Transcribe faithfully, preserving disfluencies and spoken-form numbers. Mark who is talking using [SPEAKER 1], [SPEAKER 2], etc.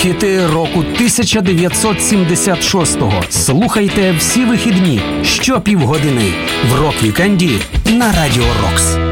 [SPEAKER 1] Хіти року тисяча дев'ятсот сімдесят шостого. Слухайте всі вихідні, що півгодини в Рок-вікенді на Радіо Рокс.